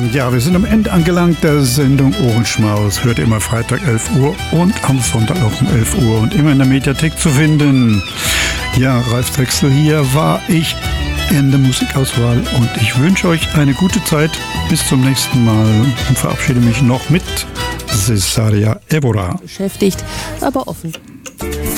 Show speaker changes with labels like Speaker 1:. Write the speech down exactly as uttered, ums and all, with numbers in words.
Speaker 1: Ja, wir sind am Ende angelangt der Sendung Ohrenschmaus. Hört immer Freitag elf Uhr und am Sonntag auch um elf Uhr und immer in der Mediathek zu finden. Ja, Ralf Drechsel hier war ich in der Musikauswahl und ich wünsche euch eine gute Zeit. Bis zum nächsten Mal und verabschiede mich noch mit Cesaria Evora.
Speaker 2: Beschäftigt, aber offen.